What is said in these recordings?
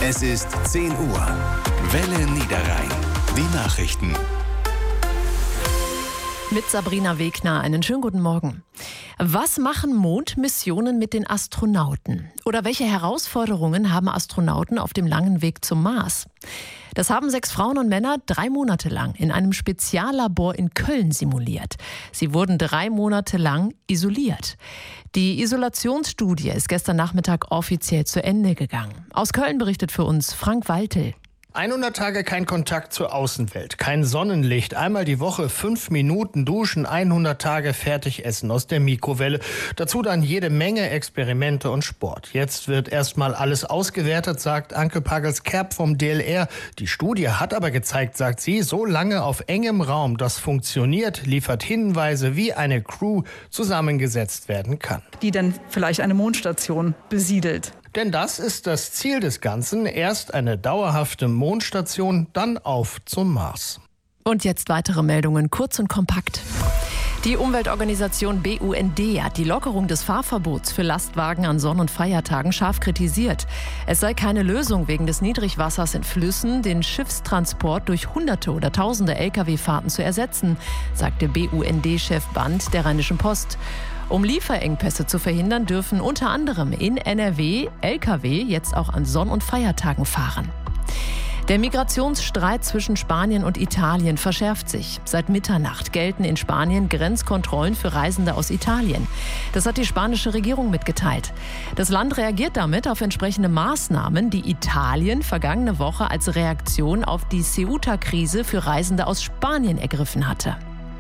Es ist 10 Uhr. Welle Niederrhein. Die Nachrichten. Mit Sabrina Wegner. Einen schönen guten Morgen. Was machen Mondmissionen mit den Astronauten? Oder welche Herausforderungen haben Astronauten auf dem langen Weg zum Mars? Das haben 6 Frauen und Männer 3 Monate lang in einem Speziallabor in Köln simuliert. Sie wurden 3 Monate lang isoliert. Die Isolationsstudie ist gestern Nachmittag offiziell zu Ende gegangen. Aus Köln berichtet für uns Frank Waltel. 100 Tage kein Kontakt zur Außenwelt, kein Sonnenlicht, einmal die Woche 5 Minuten duschen, 100 Tage fertig essen aus der Mikrowelle. Dazu dann jede Menge Experimente und Sport. Jetzt wird erstmal alles ausgewertet, sagt Anke Pagels-Kerb vom DLR. Die Studie hat aber gezeigt, sagt sie, so lange auf engem Raum das funktioniert, liefert Hinweise, wie eine Crew zusammengesetzt werden kann. Die dann vielleicht eine Mondstation besiedelt. Denn das ist das Ziel des Ganzen. Erst eine dauerhafte Mondstation, dann auf zum Mars. Und jetzt weitere Meldungen, kurz und kompakt. Die Umweltorganisation BUND hat die Lockerung des Fahrverbots für Lastwagen an Sonn- und Feiertagen scharf kritisiert. Es sei keine Lösung, wegen des Niedrigwassers in Flüssen den Schiffstransport durch Hunderte oder Tausende Lkw-Fahrten zu ersetzen, sagte BUND-Chef Band der Rheinischen Post. Um Lieferengpässe zu verhindern, dürfen unter anderem in NRW Lkw jetzt auch an Sonn- und Feiertagen fahren. Der Migrationsstreit zwischen Spanien und Italien verschärft sich. Seit Mitternacht gelten in Spanien Grenzkontrollen für Reisende aus Italien. Das hat die spanische Regierung mitgeteilt. Das Land reagiert damit auf entsprechende Maßnahmen, die Italien vergangene Woche als Reaktion auf die Ceuta-Krise für Reisende aus Spanien ergriffen hatte.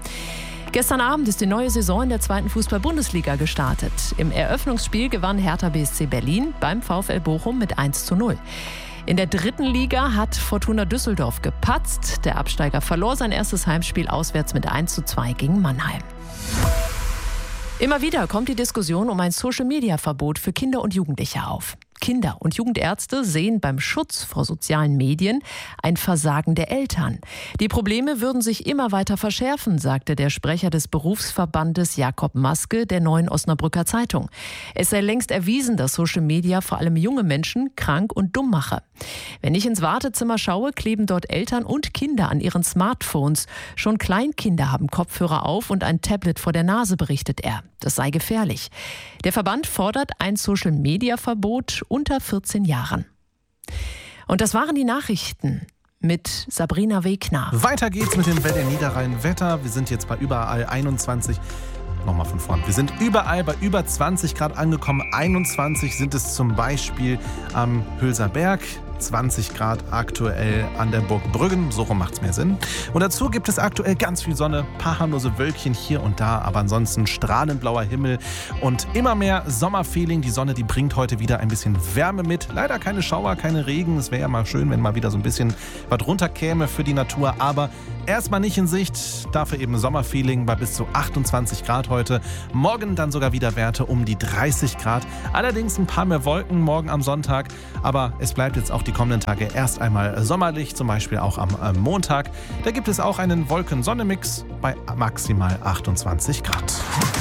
Gestern Abend ist die neue Saison in der 2. Fußball-Bundesliga gestartet. Im Eröffnungsspiel gewann Hertha BSC Berlin beim VfL Bochum mit 1:0. In der 3. Liga hat Fortuna Düsseldorf gepatzt. Der Absteiger verlor sein erstes Heimspiel auswärts mit 1:2 gegen Mannheim. Immer wieder kommt die Diskussion um ein Social-Media-Verbot für Kinder und Jugendliche auf. Kinder- und Jugendärzte sehen beim Schutz vor sozialen Medien ein Versagen der Eltern. Die Probleme würden sich immer weiter verschärfen, sagte der Sprecher des Berufsverbandes Jakob Maske der Neuen Osnabrücker Zeitung. Es sei längst erwiesen, dass Social Media vor allem junge Menschen krank und dumm mache. Wenn ich ins Wartezimmer schaue, kleben dort Eltern und Kinder an ihren Smartphones. Schon Kleinkinder haben Kopfhörer auf und ein Tablet vor der Nase, berichtet er. Das sei gefährlich. Der Verband fordert ein Social-Media-Verbot unter 14 Jahren. Und das waren die Nachrichten mit Sabrina Wegner. Weiter geht's mit dem Welle Niederrhein Wetter. Wir sind jetzt bei überall 21. Nochmal von vorn. Wir sind überall bei über 20 Grad angekommen. 21 sind es zum Beispiel am Hülser Berg. 20 Grad aktuell an der Burg Brüggen, so rum macht es mehr Sinn. Und dazu gibt es aktuell ganz viel Sonne, paar harmlose Wölkchen hier und da, aber ansonsten strahlend blauer Himmel und immer mehr Sommerfeeling. Die Sonne, die bringt heute wieder ein bisschen Wärme mit. Leider keine Schauer, keine Regen. Es wäre ja mal schön, wenn mal wieder so ein bisschen was runterkäme für die Natur, aber erstmal nicht in Sicht. Dafür eben Sommerfeeling bei bis zu 28 Grad heute. Morgen dann sogar wieder Werte um die 30 Grad. Allerdings ein paar mehr Wolken morgen am Sonntag, aber es bleibt jetzt auch die kommenden Tage erst einmal sommerlich, zum Beispiel auch am Montag. Da gibt es auch einen Wolken-Sonne-Mix bei maximal 28 Grad.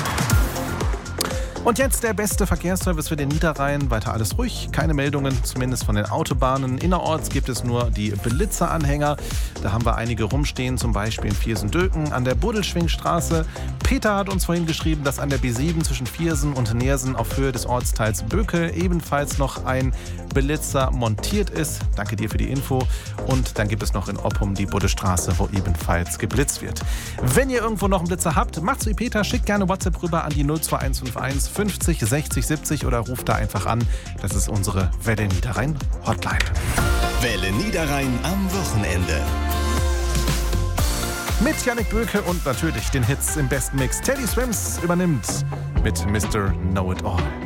Und jetzt der beste Verkehrsservice für den Niederrhein. Weiter alles ruhig, keine Meldungen, zumindest von den Autobahnen. Innerorts gibt es nur die Blitzeranhänger. Da haben wir einige rumstehen, zum Beispiel in Viersen-Döken an der Buddelschwingstraße. Peter hat uns vorhin geschrieben, dass an der B7 zwischen Viersen und Neersen auf Höhe des Ortsteils Böke ebenfalls noch ein Blitzer montiert ist. Danke dir für die Info. Und dann gibt es noch in Oppum die Buddestraße, wo ebenfalls geblitzt wird. Wenn ihr irgendwo noch einen Blitzer habt, macht's wie Peter, schickt gerne WhatsApp rüber an die 02151 50 60 70 oder ruft da einfach an. Das ist unsere Welle Niederrhein Hotline. Welle Niederrhein am Wochenende. Mit Jannik Böke und natürlich den Hits im besten Mix. Teddy Swims übernimmt mit Mr. Know It All.